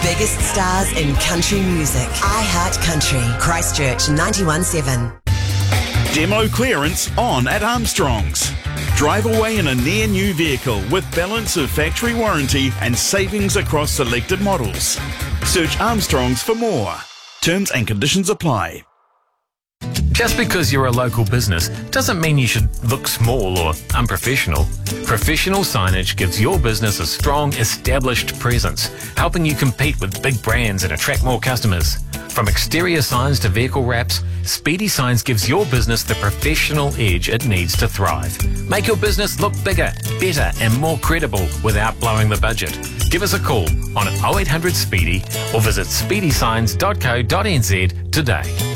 biggest stars in country music. iHeart Country, Christchurch 91.7. Demo clearance on at Armstrong's. Drive away in a near new vehicle with balance of factory warranty and savings across selected models. Search Armstrong's for more. Terms and conditions apply. Just because you're a local business doesn't mean you should look small or unprofessional. Professional signage gives your business a strong, established presence, helping you compete with big brands and attract more customers. From exterior signs to vehicle wraps, Speedy Signs gives your business the professional edge it needs to thrive. Make your business look bigger, better and more credible without blowing the budget. Give us a call on 0800 Speedy or visit speedysigns.co.nz today.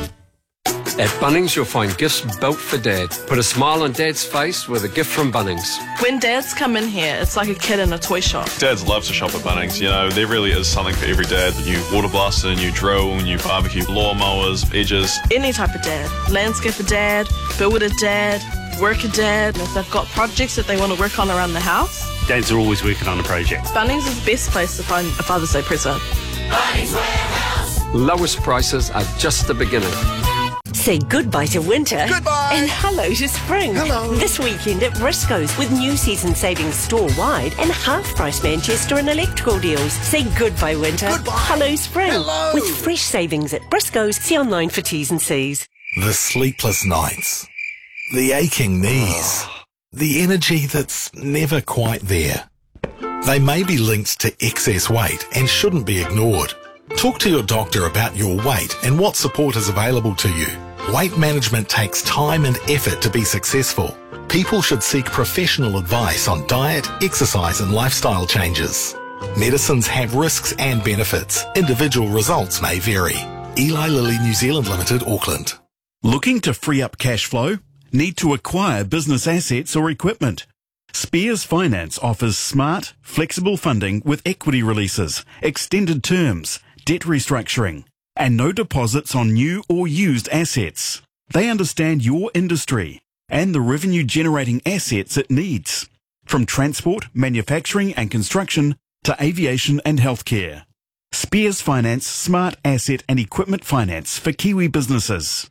At Bunnings, you'll find gifts built for Dad. Put a smile on Dad's face with a gift from Bunnings. When dads come in here, it's like a kid in a toy shop. Dads love to shop at Bunnings. You know, there really is something for every dad. New water blaster, new drill, new barbecue, lawnmowers, edges. Any type of dad. Landscaper dad, builder dad, worker dad. If they've got projects that they want to work on around the house. Dads are always working on a project. Bunnings is the best place to find a Father's Day present. Bunnings Warehouse. Lowest prices are just the beginning. Say goodbye to winter. Goodbye. And hello to spring. Hello. This weekend at Briscoe's with new season savings store-wide and half-price Manchester and electrical deals. Say goodbye winter. Goodbye. Hello spring. Hello. With fresh savings at Briscoe's. See online for T's and C's. The sleepless nights. The aching knees. The energy that's never quite there. They may be linked to excess weight and shouldn't be ignored. Talk to your doctor about your weight and what support is available to you. Weight management takes time and effort to be successful. People should seek professional advice on diet, exercise and lifestyle changes. Medicines have risks and benefits. Individual results may vary. Eli Lilly New Zealand Limited, Auckland. Looking to free up cash flow? Need to acquire business assets or equipment? Spears Finance offers smart, flexible funding with equity releases, extended terms, debt restructuring, and no deposits on new or used assets. They understand your industry and the revenue-generating assets it needs, from transport, manufacturing and construction to aviation and healthcare. Spears Finance smart asset and equipment finance for Kiwi businesses.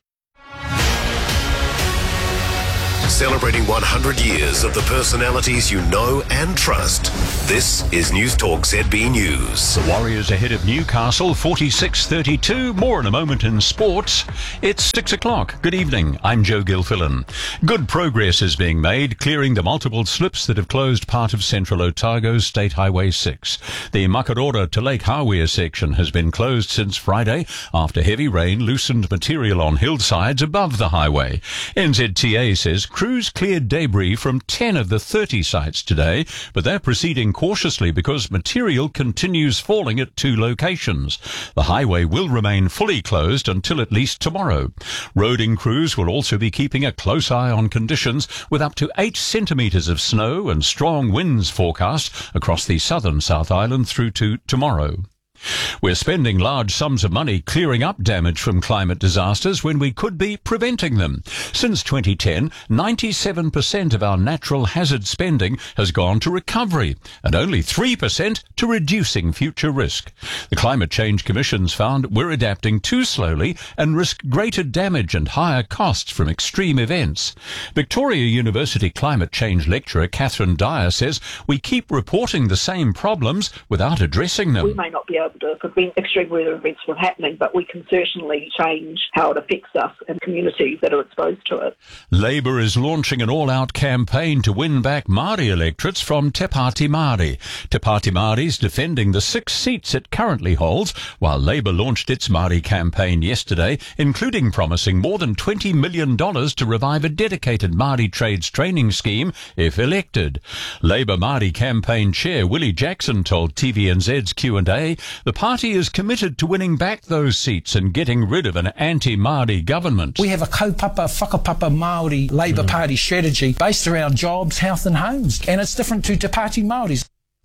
Celebrating 100 years of the personalities you know and trust. This is News Talk ZB News. The Warriors ahead of Newcastle, 46-32. More in a moment in sports. It's 6 o'clock. Good evening. I'm Joe Gilfillan. Good progress is being made, clearing the multiple slips that have closed part of central Otago's State Highway 6. The Makarora to Lake Hawea section has been closed since Friday after heavy rain loosened material on hillsides above the highway. NZTA says crews cleared debris from 10 of the 30 sites today, but they're proceeding cautiously because material continues falling at 2 locations. The highway will remain fully closed until at least tomorrow. Roading crews will also be keeping a close eye on conditions with up to 8 centimetres of snow and strong winds forecast across the southern South Island through to tomorrow. We're spending large sums of money clearing up damage from climate disasters when we could be preventing them. Since 2010, 97% of our natural hazard spending has gone to recovery and only 3% to reducing future risk. The Climate Change Commission's found we're adapting too slowly and risk greater damage and higher costs from extreme events. Victoria University climate change lecturer Catherine Dyer says we keep reporting the same problems without addressing them. We may not be able to prevent extreme weather events from happening, but we can certainly change how it affects us and communities that are exposed to it. Labour is launching an all-out campaign to win back Māori electorates from Te Pāti Māori. Te Pāti Māori's defending the 6 seats it currently holds, while Labour launched its Māori campaign yesterday, including promising more than $20 million to revive a dedicated Māori trades training scheme if elected. Labour Māori campaign chair Willie Jackson told TVNZ's Q&A the party is committed to winning back those seats and getting rid of an anti-Māori government. We have a kaupapa, whakapapa Māori Labour Party strategy based around jobs, health and homes, and it's different to Te Pāti Māoris.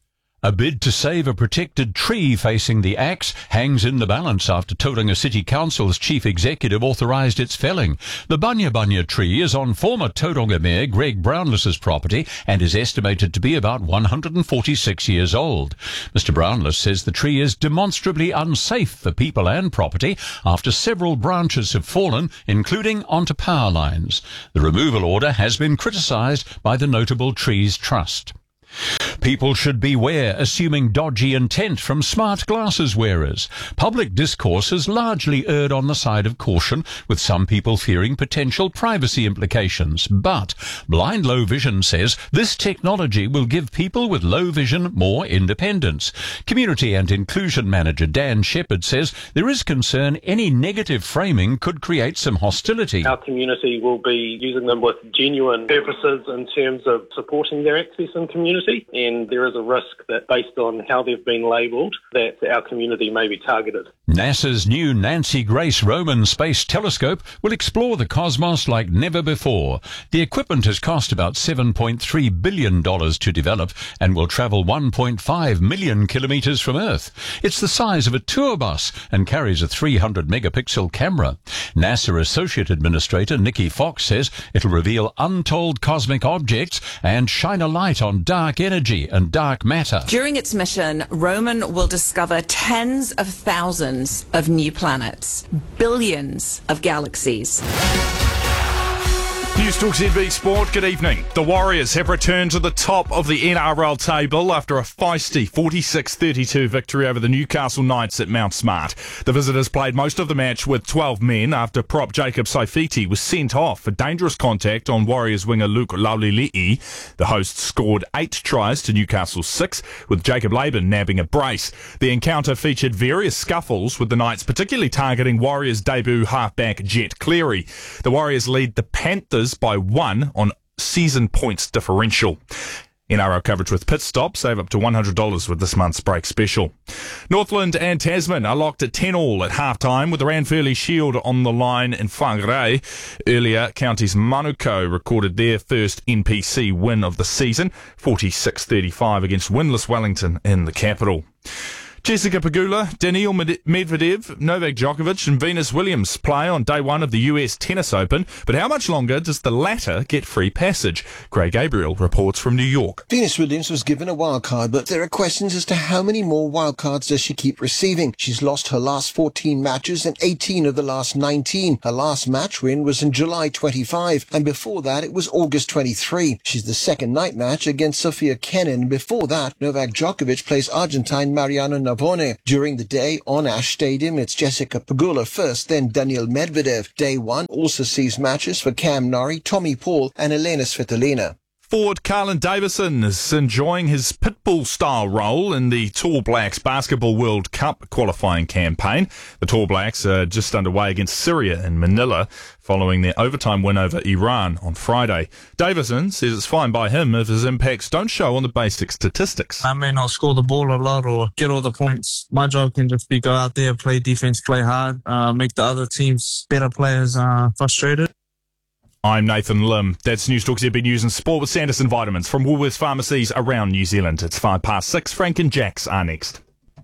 A bid to save a protected tree facing the Axe hangs in the balance after Tauranga City Council's chief executive authorised its felling. The Bunya tree is on former Tauranga Mayor Greg Brownless's property and is estimated to be about 146 years old. Mr Brownless says the tree is demonstrably unsafe for people and property after several branches have fallen, including onto power lines. The removal order has been criticised by the Notable Trees Trust. People should beware assuming dodgy intent from smart glasses wearers. Public discourse has largely erred on the side of caution, with some people fearing potential privacy implications. But Blind Low Vision says this technology will give people with low vision more independence. Community and Inclusion Manager Dan Shepherd says there is concern any negative framing could create some hostility. Our community will be using them with genuine purposes in terms of supporting their access in community. And there is a risk that based on how they've been labelled, that our community may be targeted. NASA's new Nancy Grace Roman Space Telescope will explore the cosmos like never before. The equipment has cost about $7.3 billion to develop and will travel 1.5 million kilometres from Earth. It's the size of a tour bus and carries a 300-megapixel camera. NASA Associate Administrator Nikki Fox says it'll reveal untold cosmic objects and shine a light on dark energy and dark matter. During its mission, Roman will discover tens of thousands of new planets, billions of galaxies. News Talk ZB Sport, good evening. The Warriors have returned to the top of the NRL table after a feisty 46-32 victory over the Newcastle Knights at Mount Smart. The visitors played most of the match with 12 men after prop Jacob Saifiti was sent off for dangerous contact on Warriors winger Luke Laulili'i. The hosts scored 8 tries to Newcastle's 6, with Jacob Laban nabbing a brace. The encounter featured various scuffles, with the Knights particularly targeting Warriors debut halfback Jet Cleary. The Warriors lead the Panthers by 1 on season points differential. NRL coverage with Pit Stop. Save up to $100 with this month's break special. Northland and Tasman are locked at 10-all at half-time with the Ranfurly Shield on the line in Whangarei. Earlier, Counties Manukau recorded their first NPC win of the season, 46-35 against winless Wellington in the capital. Jessica Pegula, Daniil Medvedev, Novak Djokovic and Venus Williams play on day 1 of the US Tennis Open, but how much longer does the latter get free passage? Craig Gabriel reports from New York. Venus Williams was given a wildcard, but there are questions as to how many more wildcards does she keep receiving. She's lost her last 14 matches and 18 of the last 19. Her last match win was in July 25, and before that it was August 23. She's the second night match against Sofia Kenin. Before that, Novak Djokovic plays Argentine Mariano Navone. During the day on Ash Stadium, it's Jessica Pegula first, then Daniil Medvedev. Day 1 also sees matches for Cam Norrie, Tommy Paul and Elena Svitolina. Forward Carlin Davison is enjoying his Pitbull-style role in the Tall Blacks Basketball World Cup qualifying campaign. The Tall Blacks are just underway against Syria in Manila, following their overtime win over Iran on Friday. Davison says it's fine by him if his impacts don't show on the basic statistics. I may not score the ball a lot or get all the points. My job can just be go out there, play defense, play hard, make the other team's better players frustrated. I'm Nathan Lim. That's News Talk ZB News and Sport with Sanderson Vitamins from Woolworths pharmacies around New Zealand. It's 6:05. Frank and Jax are next.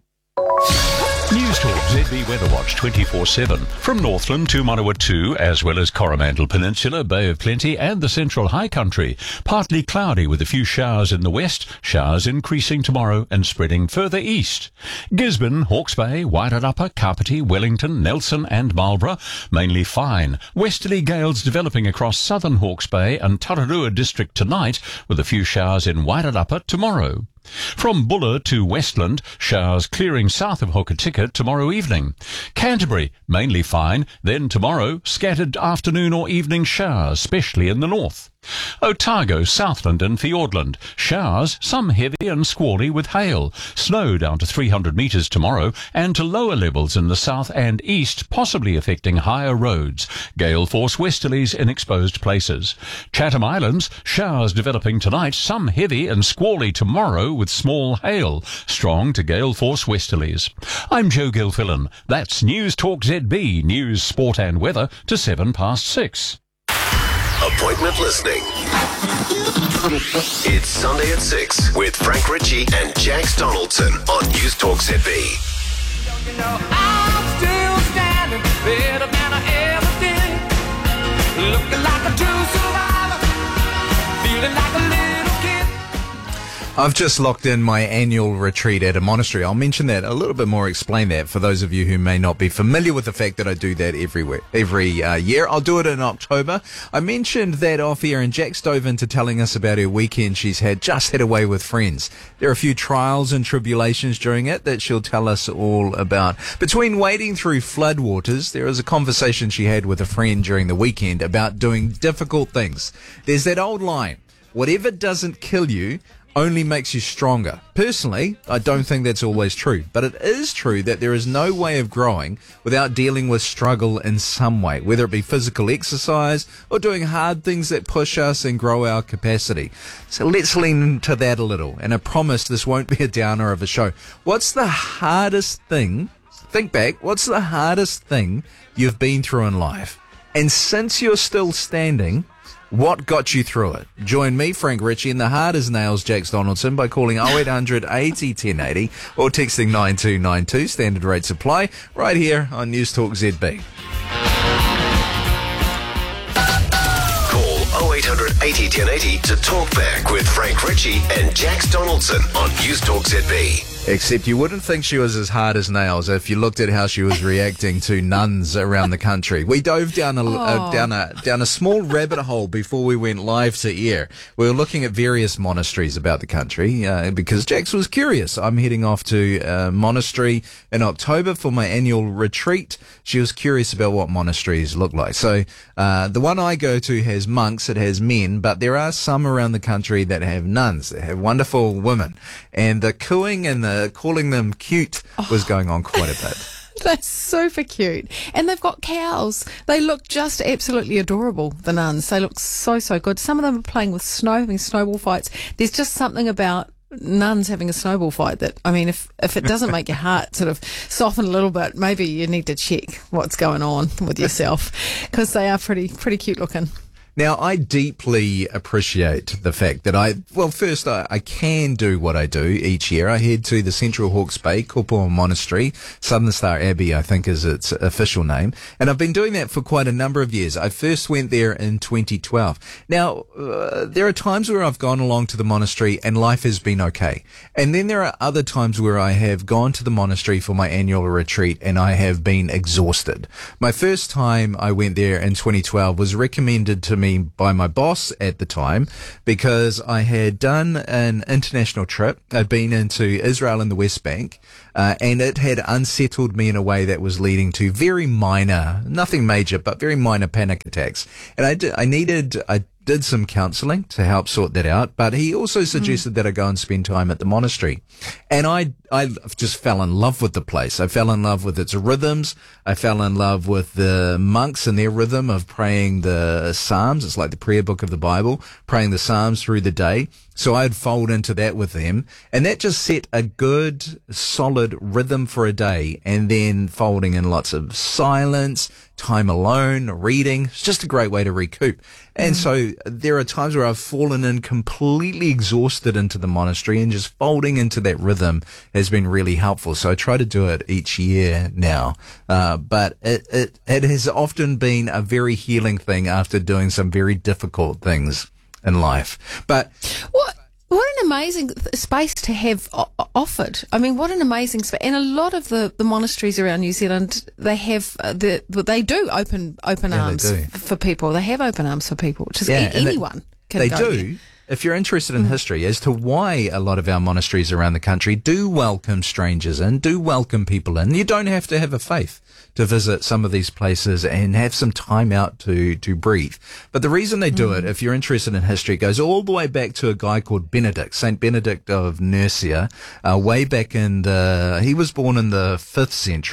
News Talk ZB Weather Watch 24/7 from Northland to Manawatu, as well as Coromandel Peninsula, Bay of Plenty and the Central High Country. Partly cloudy with a few showers in the west, showers increasing tomorrow and spreading further east. Gisborne, Hawke's Bay, Wairarapa, Kapiti, Wellington, Nelson and Marlborough mainly fine. Westerly gales developing across southern Hawke's Bay and Tararua district tonight, with a few showers in Wairarapa tomorrow. From Buller to Westland, showers clearing south of Hokitika tomorrow evening. Canterbury, mainly fine, then tomorrow, scattered afternoon or evening showers, especially in the north. Otago, Southland and Fiordland, showers, some heavy and squally with hail. Snow down to 300 metres tomorrow and to lower levels in the south and east, possibly affecting higher roads. Gale force westerlies in exposed places. Chatham Islands, showers developing tonight, some heavy and squally tomorrow with small hail, strong to gale force westerlies. I'm Joe Gilfillan. That's News Talk ZB, news, sport and weather to 6:07. appointment listening. It's Sunday at 6 with Frank Ritchie and Jax Donaldson on News Talk ZB. I'm still standing better than I ever did. Looking like a true survivor, feeling like a little kid. I've just locked in my annual retreat at a monastery. I'll mention that a little bit more, explain that for those of you who may not be familiar with the fact that I do that every year. I'll do it in October. I mentioned that off air, and Jax dove into telling us about her weekend she's just had away with friends. There are a few trials and tribulations during it that she'll tell us all about. Between wading through floodwaters, there is a conversation she had with a friend during the weekend about doing difficult things. There's that old line, whatever doesn't kill you only makes you stronger. Personally, I don't think that's always true, but it is true that there is no way of growing without dealing with struggle in some way, whether it be physical exercise or doing hard things that push us and grow our capacity. So let's lean into that a little, and I promise this won't be a downer of a show. What's the hardest thing, think back, what's the hardest thing you've been through in life? And since you're still standing, what got you through it? Join me, Frank Ritchie, and the hard as nails, Jax Donaldson, by calling 0800 80 1080 or texting 9292, standard rates apply, right here on News Talk ZB. Call 0800 80 1080 to talk back with Frank Ritchie and Jax Donaldson on News Talk ZB. Except you wouldn't think she was as hard as nails if you looked at how she was reacting to nuns around the country. We dove down a small rabbit hole before we went live to air. We were looking at various monasteries about the country because Jax was curious. I'm heading off to a monastery in October for my annual retreat. She was curious about what monasteries look like. So the one I go to has monks, it has men, but there are some around the country that have nuns, that have wonderful women. And the cooing and the calling them cute was going on quite a bit. They're super cute. And they've got cows. They look just absolutely adorable, the nuns. They look so, so good. Some of them are playing with snow, having snowball fights. There's just something about nuns having a snowball fight that, I mean, if it doesn't make your heart sort of soften a little bit, maybe you need to check what's going on with yourself, because they are pretty cute looking. Now, I deeply appreciate the fact that I can do what I do each year. I head to the Central Hawke's Bay Kupu Monastery, Southern Star Abbey, I think is its official name. And I've been doing that for quite a number of years. I first went there in 2012. Now, there are times where I've gone along to the monastery and life has been okay. And then there are other times where I have gone to the monastery for my annual retreat and I have been exhausted. My first time I went there in 2012 was recommended to me by my boss at the time because I had done an international trip. I'd been into Israel and the West Bank, and it had unsettled me in a way that was leading to very minor, nothing major, but very minor panic attacks. And I did some counselling to help sort that out, but he also suggested that I go and spend time at the monastery. And I just fell in love with the place. I fell in love with its rhythms. I fell in love with the monks and their rhythm of praying the Psalms. It's like the prayer book of the Bible, praying the Psalms through the day. So I'd fold into that with them. And that just set a good, solid rhythm for a day. And then folding in lots of silence, time alone, reading. It's just a great way to recoup. And so there are times where I've fallen in completely exhausted into the monastery, and just folding into that rhythm has been really helpful. So I try to do it each year now. But it has often been a very healing thing after doing some very difficult things in life. But what an amazing space to have offered. I mean, what an amazing space. And a lot of the monasteries around New Zealand, they have they do open arms for people. They have open arms for people, which is anyone can go there. They do. If you're interested in history as to why a lot of our monasteries around the country do welcome strangers in, do welcome people in, you don't have to have a faith to visit some of these places and have some time out to breathe. But the reason they do it, if you're interested in history, it goes all the way back to a guy called Benedict, Saint Benedict of Nursia, way back he was born in the 5th century.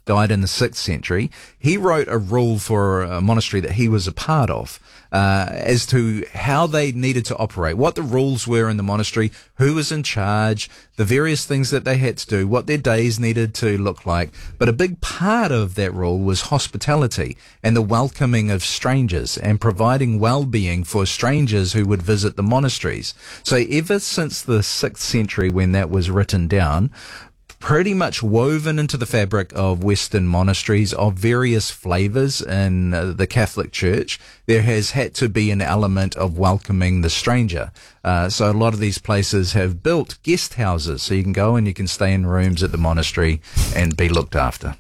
died in the 6th century. He wrote a rule for a monastery that he was a part of, as to how they needed to operate, what the rules were in the monastery, who was in charge, the various things that they had to do, what their days needed to look like. But a big part of that rule was hospitality and the welcoming of strangers and providing well-being for strangers who would visit the monasteries. So ever since the 6th century, when that was written down, pretty much woven into the fabric of Western monasteries of various flavours in the Catholic Church, there has had to be an element of welcoming the stranger. So a lot of these places have built guest houses, so you can go and you can stay in rooms at the monastery and be looked after.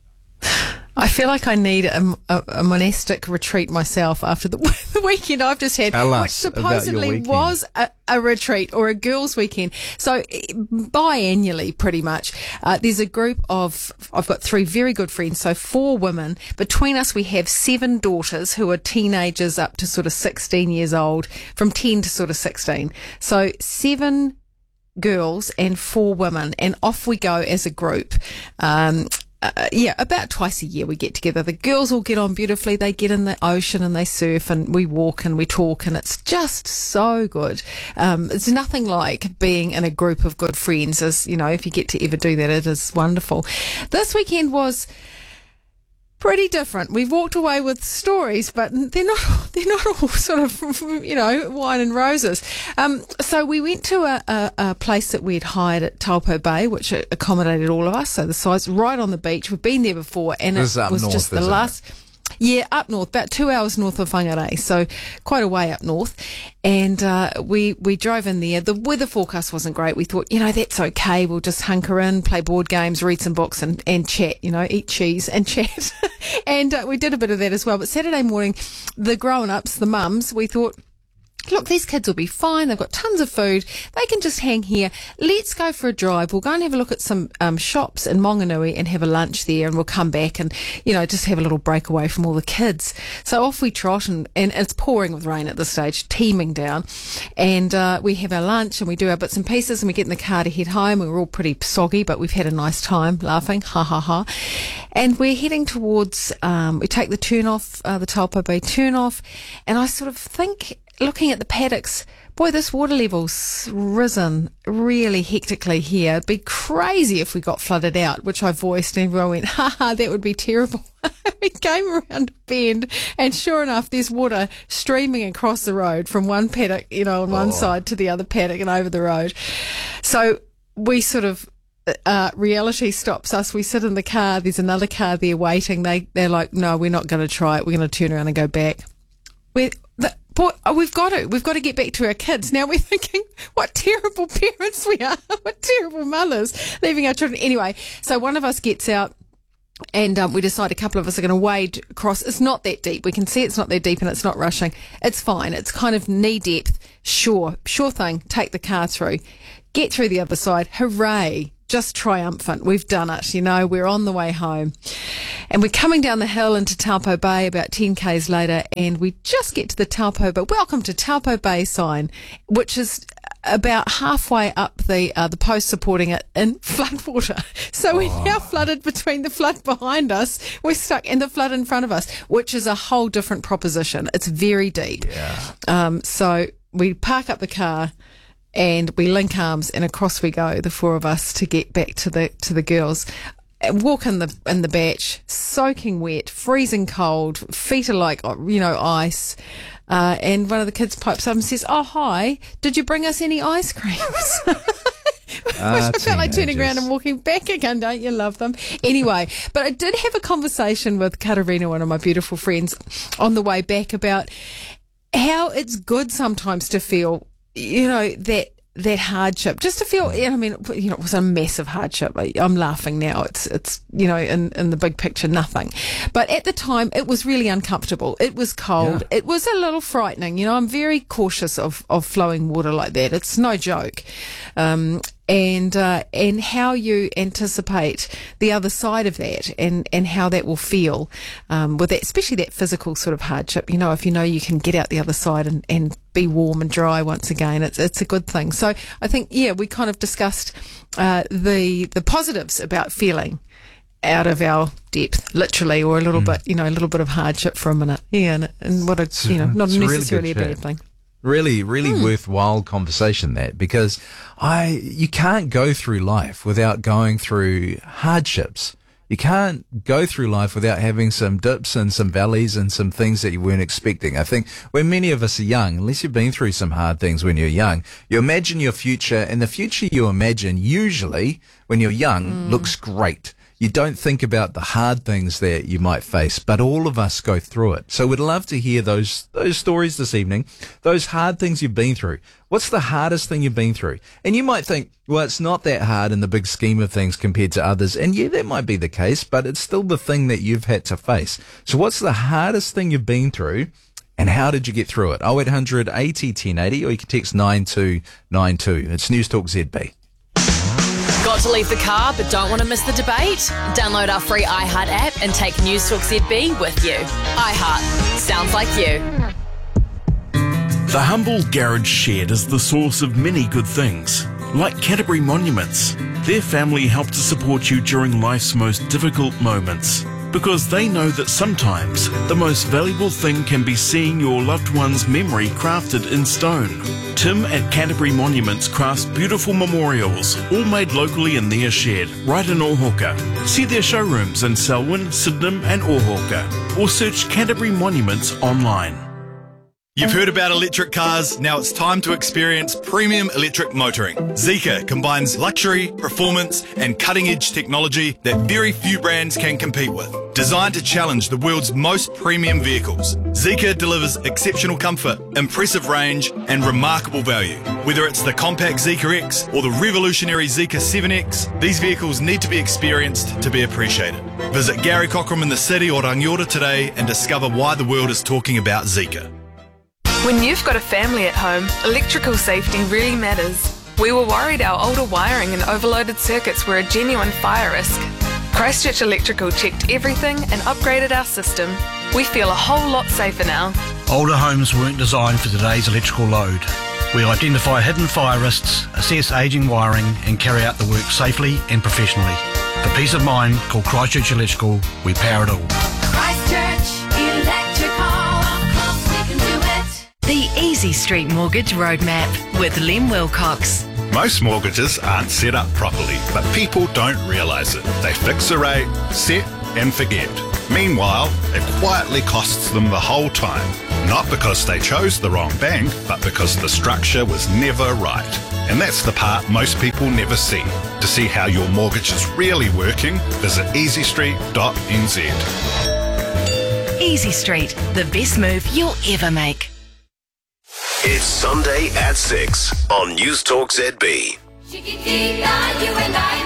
I feel like I need a monastic retreat myself after the weekend I've just had, which supposedly was a retreat or a girls' weekend. So biannually, pretty much, there's a group of, I've got 3 very good friends, so 4 women. Between us, we have 7 daughters who are teenagers up to sort of 16 years old, from 10 to sort of 16. So 7 girls and 4 women, and off we go as a group. About twice a year we get together. The girls all get on beautifully. They get in the ocean and they surf and we walk and we talk, and it's just so good. It's nothing like being in a group of good friends. As you know, if you get to ever do that, it is wonderful. This weekend was pretty different. We've walked away with stories, but they're not all sort of, wine and roses. So we went to a place that we'd hired at Taupo Bay, which accommodated all of us. So the side's right on the beach. We've been there before, and it was just the last. Yeah, up north, about 2 hours north of Whangarei, so quite a way up north. And we drove in there. The weather forecast wasn't great. We thought, that's okay. We'll just hunker in, play board games, read some books and chat, eat cheese and chat. And we did a bit of that as well. But Saturday morning, the grown-ups, the mums, we thought, look, these kids will be fine. They've got tons of food. They can just hang here. Let's go for a drive. We'll go and have a look at some shops in Monganui and have a lunch there, and we'll come back and, just have a little break away from all the kids. So off we trot, and it's pouring with rain at this stage, teeming down. And we have our lunch and we do our bits and pieces, and we get in the car to head home. We're all pretty soggy, but we've had a nice time laughing. Ha, ha, ha. And we're heading towards, we take the turn off, the Taupo Bay turn off, and I sort of think, looking at the paddocks, boy, this water level's risen really hectically here. It'd be crazy if we got flooded out, which I voiced, and everyone went, ha, that would be terrible. We came around a bend, and sure enough, there's water streaming across the road from one paddock, on one side to the other paddock and over the road. So we sort of, reality stops us. We sit in the car. There's another car there waiting. They're like, no, we're not going to try it. We're going to turn around and go back. We've got to get back to our kids. Now we're thinking, what terrible parents we are. What terrible mothers leaving our children. Anyway, so one of us gets out, and we decide a couple of us are going to wade across. It's not that deep. We can see it's not that deep, and it's not rushing. It's fine. It's kind of knee depth. Sure thing. Take the car through. Get through the other side. Hooray. Just triumphant. We've done it. We're on the way home. And we're coming down the hill into Taupo Bay about 10 k's later, and we just get to the Taupo Bay, welcome to Taupo Bay sign, which is about halfway up the post supporting it in floodwater. So we're now flooded between the flood behind us, we're stuck in the flood in front of us, which is a whole different proposition. It's very deep. Yeah. So we park up the car, and we link arms, and across we go, the 4 of us, to get back to the girls. Walk in the batch, soaking wet, freezing cold, feet are like ice. And one of the kids pipes up and says, "Oh, hi, did you bring us any ice creams?" Which I felt like turning around and walking back again. Don't you love them? Anyway, but I did have a conversation with Katarina, one of my beautiful friends, on the way back about how it's good sometimes to feel that hardship, just to feel, it was a massive hardship. I'm laughing now. It's in the big picture, nothing. But at the time, it was really uncomfortable. It was cold. Yeah. It was a little frightening. I'm very cautious of flowing water like that. It's no joke. And how you anticipate the other side of that, and how that will feel, with that, especially that physical sort of hardship. If you can get out the other side and be warm and dry once again, it's a good thing. So I think, we kind of discussed the positives about feeling out of our depth, literally, or a little bit, a little bit of hardship for a minute. Yeah, and what a, not necessarily a bad thing. Really worthwhile conversation, that, because you can't go through life without going through hardships. You can't go through life without having some dips and some valleys and some things that you weren't expecting. I think when many of us are young, unless you've been through some hard things when you're young, you imagine your future, and the future you imagine usually when you're young looks great. You don't think about the hard things that you might face, but all of us go through it. So we'd love to hear those stories this evening, those hard things you've been through. What's the hardest thing you've been through? And you might think, well, it's not that hard in the big scheme of things compared to others. And yeah, that might be the case, but it's still the thing that you've had to face. So what's the hardest thing you've been through, and how did you get through it? 0800 80 1080, or you can text 9292. It's News Talk ZB. Got to leave the car but don't want to miss the debate? Download our free iHeart app and take News Talk ZB with you. iHeart. Sounds like you. The humble garage shed is the source of many good things, like Canterbury Monuments. Their family help to support you during life's most difficult moments, because they know that sometimes the most valuable thing can be seeing your loved one's memory crafted in stone. Tim at Canterbury Monuments crafts beautiful memorials, all made locally in their shed, right in Ohauka. See their showrooms in Selwyn, Sydenham and Ohauka, or search Canterbury Monuments online. You've heard about electric cars, now it's time to experience premium electric motoring. Zeekr combines luxury, performance and cutting-edge technology that very few brands can compete with. Designed to challenge the world's most premium vehicles, Zeekr delivers exceptional comfort, impressive range and remarkable value. Whether it's the compact Zeekr X or the revolutionary Zeekr 7X, these vehicles need to be experienced to be appreciated. Visit Gary Cockram in the city or Rangiora today and discover why the world is talking about Zeekr. When you've got a family at home, electrical safety really matters. We were worried our older wiring and overloaded circuits were a genuine fire risk. Christchurch Electrical checked everything and upgraded our system. We feel a whole lot safer now. Older homes weren't designed for today's electrical load. We identify hidden fire risks, assess ageing wiring and carry out the work safely and professionally. For peace of mind, call Christchurch Electrical. We power it all. Christchurch Electrical. The Easy Street Mortgage Roadmap with Lem Wilcox. Most mortgages aren't set up properly, but people don't realise it. They fix a rate, set and forget. Meanwhile, it quietly costs them the whole time. Not because they chose the wrong bank, but because the structure was never right. And that's the part most people never see. To see how your mortgage is really working, visit easystreet.nz. Easy Street, the best move you'll ever make. It's Sunday at 6 on News Talk ZB. Chiquitita, you and I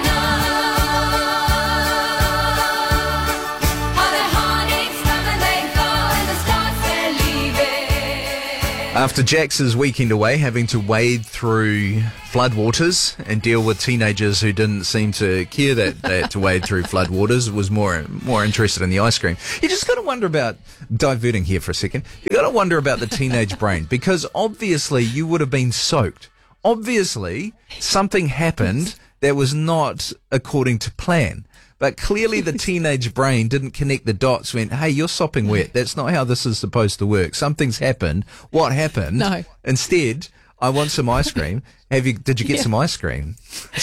know. After Jax's weekend away, having to wade through floodwaters and deal with teenagers who didn't seem to care that to wade through floodwaters, was more interested in the ice cream. You just got to wonder about, diverting here for a second, you got to wonder about the teenage brain, because obviously you would have been soaked. Obviously something happened that was not according to plan. But clearly the teenage brain didn't connect the dots, went, hey, you're sopping wet. That's not how this is supposed to work. Something's happened. What happened? No. Instead, I want some ice cream. Did you get some ice cream?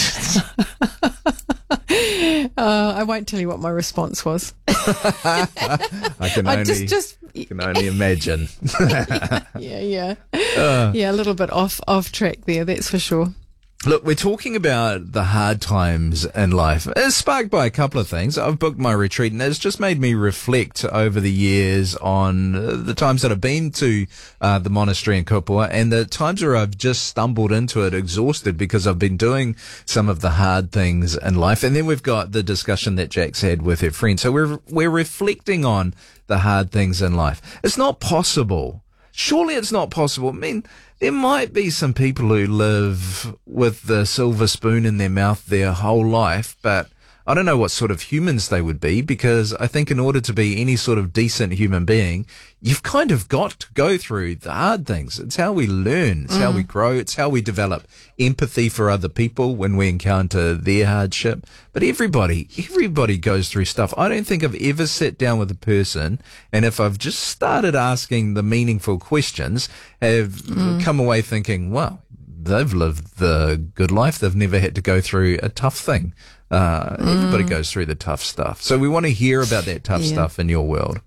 I won't tell you what my response was. I can only imagine. Yeah, a little bit off track there, that's for sure. Look, we're talking about the hard times in life. It's sparked by a couple of things. I've booked my retreat and it's just made me reflect over the years on the times that I've been to the monastery in Kupua and the times where I've just stumbled into it exhausted because I've been doing some of the hard things in life. And then we've got the discussion that Jax had with her friend. So we're reflecting on the hard things in life. It's not possible. Surely it's not possible. I mean, there might be some people who live with the silver spoon in their mouth their whole life, but I don't know what sort of humans they would be, because I think in order to be any sort of decent human being, you've kind of got to go through the hard things. It's how we learn. It's how we grow. It's how we develop empathy for other people when we encounter their hardship. But everybody goes through stuff. I don't think I've ever sat down with a person, and if I've just started asking the meaningful questions, have come away thinking, well, they've lived the good life. They've never had to go through a tough thing. Everybody goes through the tough stuff. So we want to hear about that tough stuff in your world.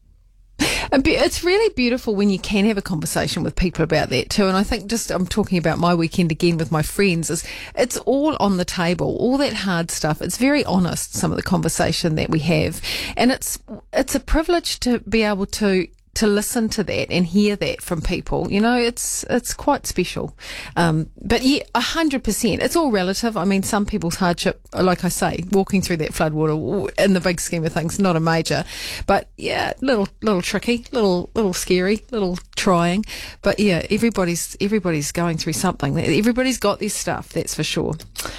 It's really beautiful when you can have a conversation with people about that too. And I think I'm talking about my weekend again with my friends, it's all on the table, all that hard stuff. It's very honest, some of the conversation that we have. And it's a privilege to be able to listen to that and hear that from people. You know, it's quite special. But yeah, 100%. It's all relative. I mean, some people's hardship, like I say, walking through that floodwater in the big scheme of things, not a major. But yeah, little tricky, little scary, little trying. But yeah, everybody's going through something. Everybody's got this stuff, that's for sure.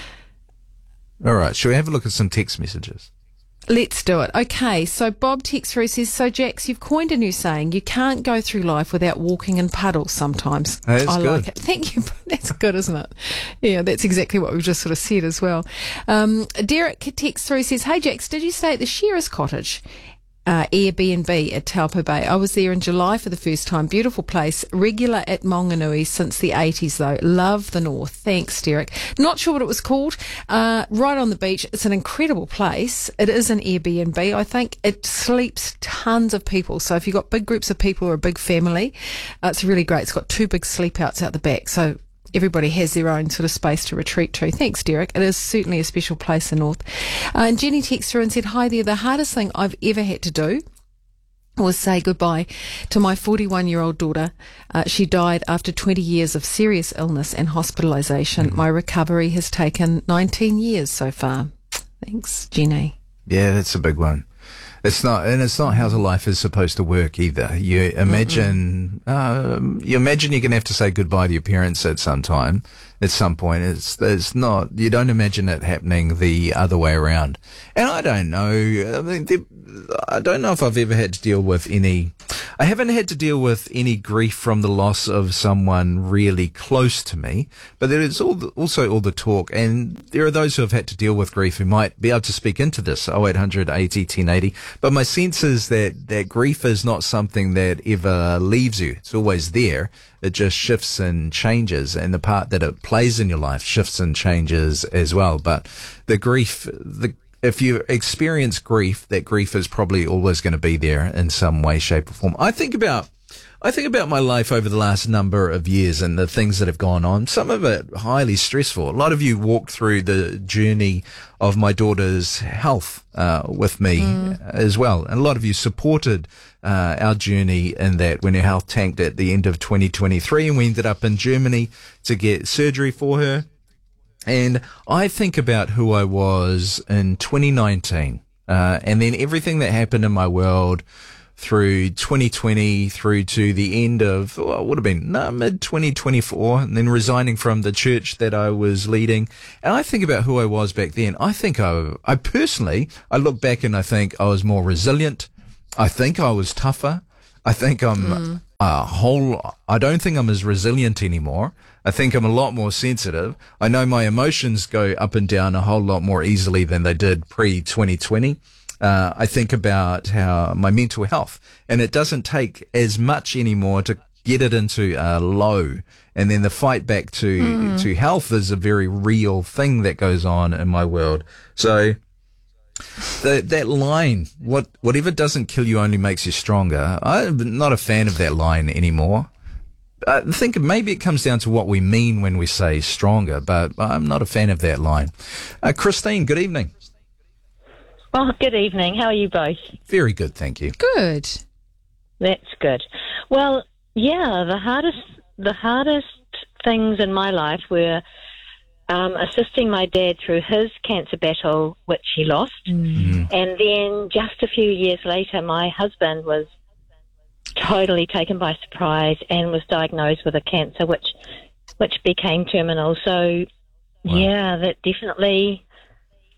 All right. Shall we have a look at some text messages? Let's do it. Okay, so Bob texts through, says, so Jax, you've coined a new saying, you can't go through life without walking in puddles sometimes. That's I good. like it. Thank you. That's good, isn't it? Yeah, that's exactly what we've just sort of said as well. Derek texts through, says, hey Jax, did you stay at the Shearer's Cottage? Airbnb at Taupo Bay. I was there in July for the first time. Beautiful place. Regular at Maunganui since the 80s though. Love the north. Thanks, Derek. Not sure what it was called. Right on the beach. It's an incredible place. It is an Airbnb. I think it sleeps tons of people. So if you've got big groups of people or a big family, it's really great. It's got 2 big sleep outs out the back. So everybody has their own sort of space to retreat to. Thanks, Derek. It is certainly a special place in North. And Jenny texted through and said, hi there. The hardest thing I've ever had to do was say goodbye to my 41-year-old daughter. She died after 20 years of serious illness and hospitalisation. My recovery has taken 19 years so far. Thanks, Jenny. Yeah, that's a big one. It's not how the life is supposed to work either. You imagine, you're going to have to say goodbye to your parents at some time, at some point. It's not, you don't imagine it happening the other way around. And I don't know, I don't know if I've ever had to deal with I haven't had to deal with any grief from the loss of someone really close to me, but there is also all the talk, and there are those who have had to deal with grief who might be able to speak into this, 0800 80 1080. But my sense is that grief is not something that ever leaves you. It's always there. It just shifts and changes, and the part that it plays in your life shifts and changes as well. But the grief, if you experience grief, that grief is probably always going to be there in some way, shape or form. I think about my life over the last number of years and the things that have gone on. Some of it highly stressful. A lot of you walked through the journey of my daughter's health with me as well. And a lot of you supported our journey in that when her health tanked at the end of 2023 and we ended up in Germany to get surgery for her. And I think about who I was in 2019, and then everything that happened in my world through 2020 through to the end of, it would have been mid 2024, and then resigning from the church that I was leading. And I think about who I was back then. I think I personally look back and I think I was more resilient. I think I was tougher. I think I don't think I'm as resilient anymore. I think I'm a lot more sensitive. I know my emotions go up and down a whole lot more easily than they did pre-2020. I think about how my mental health, and it doesn't take as much anymore to get it into a low. And then the fight back to health is a very real thing that goes on in my world. So that line, whatever doesn't kill you only makes you stronger. I'm not a fan of that line anymore. I think maybe it comes down to what we mean when we say stronger, but I'm not a fan of that line. Christine, good evening. Oh, good evening. How are you both? Very good, thank you. Good. That's good. Well, yeah, the hardest things in my life were assisting my dad through his cancer battle, which he lost. And then just a few years later, my husband was totally taken by surprise and was diagnosed with a cancer which became terminal. So, yeah, that definitely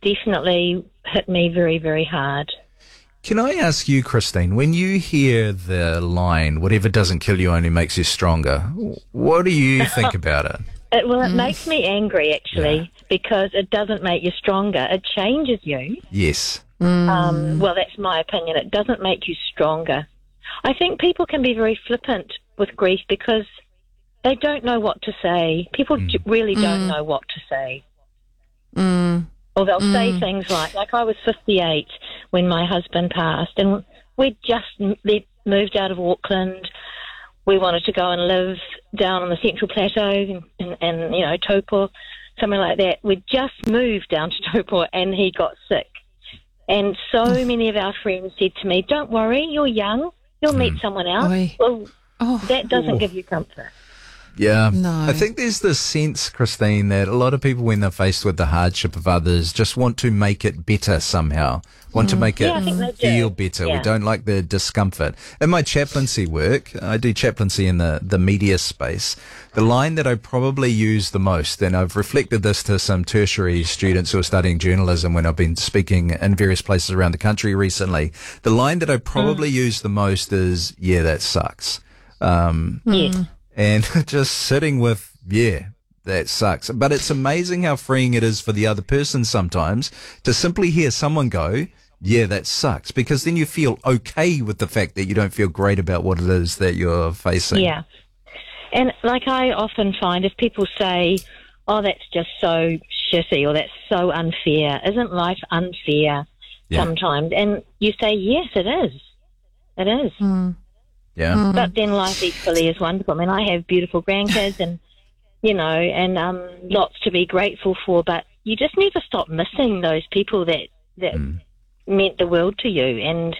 definitely hit me very, very hard. Can I ask you, Christine, when you hear the line, whatever doesn't kill you only makes you stronger, what do you think about it? It makes me angry, actually, because it doesn't make you stronger. It changes you. Yes. Well, that's my opinion. It doesn't make you stronger. I think people can be very flippant with grief because they don't know what to say. People really don't know what to say. Or they'll say things like I was 58 when my husband passed, and we'd just moved out of Auckland. We wanted to go and live down on the Central Plateau and you know, Taupo, somewhere like that. We'd just moved down to Taupo and he got sick. And so many of our friends said to me, "Don't worry, you're young. You'll meet someone else." Well, that doesn't give you comfort. Yeah. No. I think there's this sense, Christine, that a lot of people, when they're faced with the hardship of others, just want to make it better somehow, want to make it feel better. Yeah. We don't like the discomfort. In my chaplaincy work, I do chaplaincy in the media space. The line that I probably use the most, and I've reflected this to some tertiary students who are studying journalism when I've been speaking in various places around the country recently, the line that I probably use the most is, "Yeah, that sucks." And just sitting with, "Yeah, that sucks." But it's amazing how freeing it is for the other person sometimes to simply hear someone go, "Yeah, that sucks," because then you feel okay with the fact that you don't feel great about what it is that you're facing. Yeah. And like I often find if people say, "Oh, that's just so shitty," or "That's so unfair," isn't life unfair sometimes? And you say, "Yes, it is. It is." Yeah. But then life equally is wonderful. I mean, I have beautiful grandkids and, you know, and lots to be grateful for, but you just never stop missing those people that meant the world to you.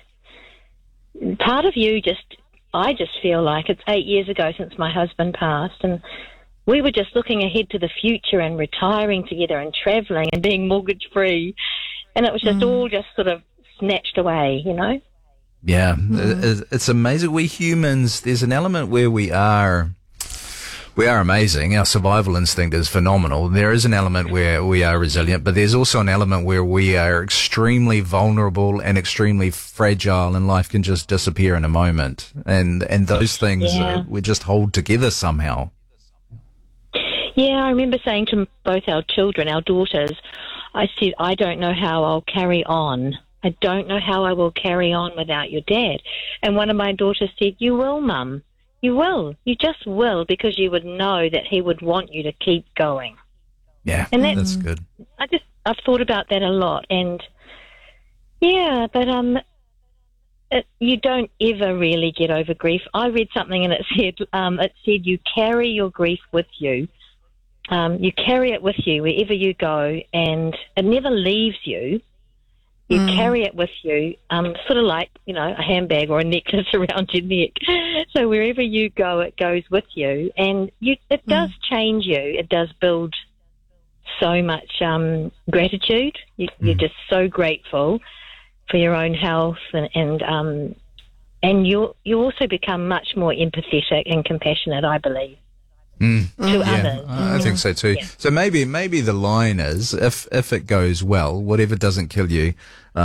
And part of you I just feel like it's 8 years ago since my husband passed, and we were just looking ahead to the future and retiring together and travelling and being mortgage-free, and it was just all just sort of snatched away, you know? Yeah, it's amazing. We humans, there's an element where we are amazing. Our survival instinct is phenomenal. There is an element where we are resilient, but there's also an element where we are extremely vulnerable and extremely fragile, and life can just disappear in a moment. And those things we just hold together somehow. Yeah, I remember saying to both our children, our daughters, I said, "I don't know how I'll carry on. I don't know how I will carry on without your dad." And one of my daughters said, "You will, Mum. You will. You just will, because you would know that he would want you to keep going." Yeah, and that's good. I've thought about that a lot, and yeah, but you don't ever really get over grief. I read something and it said you carry your grief with you. You carry it with you wherever you go, and it never leaves you. You carry it with you, sort of like, you know, a handbag or a necklace around your neck. So wherever you go, it goes with you, and it does change you. It does build so much gratitude. You're just so grateful for your own health, and you also become much more empathetic and compassionate, I believe. To others. I think so too. Yeah. So maybe the line is, if it goes well, whatever doesn't kill you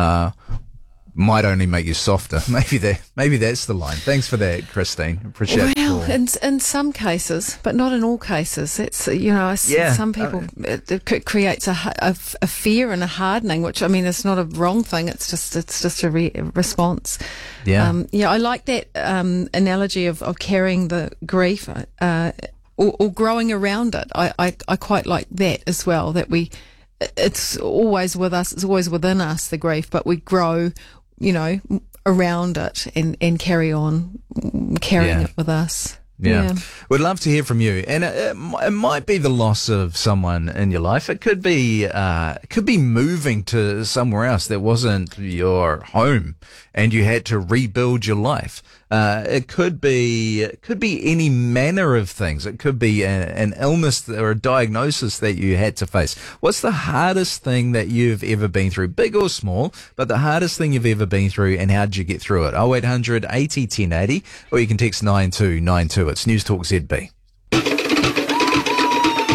might only make you softer. Maybe that's the line. Thanks for that, Christine. Appreciate it. Well, in some cases, but not in all cases. It's, you know, some people it creates a fear and a hardening, which, I mean, it's not a wrong thing. It's just a response. Yeah. I like that analogy of carrying the grief. Or growing around it. I quite like that as well, that it's always with us, it's always within us, the grief, but we grow, you know, around it and carry on carrying it with us. Yeah. We'd love to hear from you. And it might be the loss of someone in your life. It could be moving to somewhere else that wasn't your home and you had to rebuild your life. It could be any manner of things. It could be an illness or a diagnosis that you had to face. What's the hardest thing that you've ever been through, big or small, but the hardest thing you've ever been through, and how did you get through it? 0800 80 1080, or you can text 9292. It's News Talk ZB.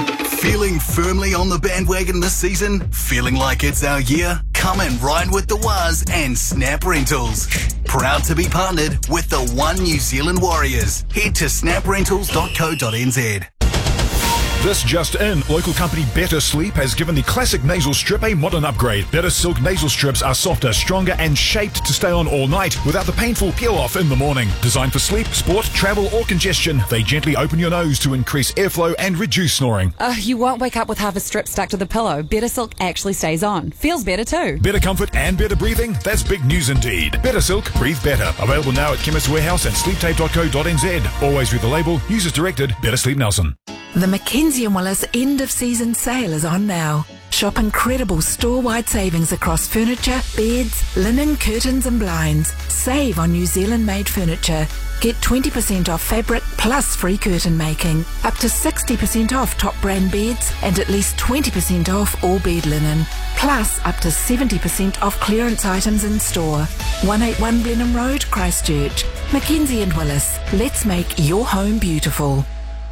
Feeling firmly on the bandwagon this season? Feeling like it's our year? Come and ride with the Waz and Snap Rentals. Proud to be partnered with the One New Zealand Warriors. Head to snaprentals.co.nz. This just in, local company Better Sleep has given the classic nasal strip a modern upgrade. Better Silk nasal strips are softer, stronger and shaped to stay on all night without the painful peel-off in the morning. Designed for sleep, sport, travel or congestion, they gently open your nose to increase airflow and reduce snoring. You won't wake up with half a strip stuck to the pillow. Better Silk actually stays on. Feels better too. Better comfort and better breathing? That's big news indeed. Better Silk, breathe better. Available now at Chemist Warehouse and sleeptape.co.nz. Always read the label. Users directed. Better Sleep Nelson. The Mackenzie & Willis end of season sale is on now. Shop incredible store-wide savings across furniture, beds, linen, curtains and blinds. Save on New Zealand-made furniture. Get 20% off fabric plus free curtain making. Up to 60% off top brand beds and at least 20% off all bed linen. Plus up to 70% off clearance items in store. 181 Blenheim Road, Christchurch. Mackenzie & Willis. Let's make your home beautiful.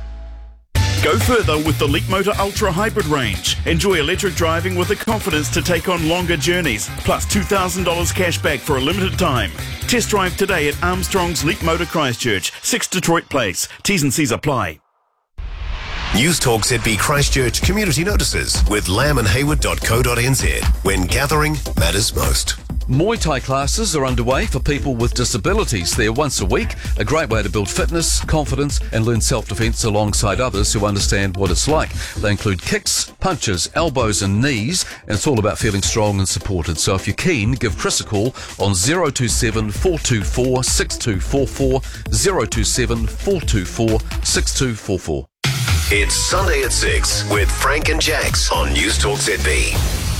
Go further with the Leapmotor Ultra Hybrid range. Enjoy electric driving with the confidence to take on longer journeys, plus $2,000 cash back for a limited time. Test drive today at Armstrong's Leapmotor Christchurch, 6 Detroit Place. T's and C's apply. News Talk ZB Christchurch community notices with lambandhayward.co.nz when gathering matters most. Muay Thai classes are underway for people with disabilities. They're once a week, a great way to build fitness, confidence and learn self-defense alongside others who understand what it's like. They include kicks, punches, elbows and knees, and it's all about feeling strong and supported. So if you're keen, give Chris a call on 027 424 6244, 027 424 6244. It's Sunday at 6 with Frank and Jax on News Talk ZB.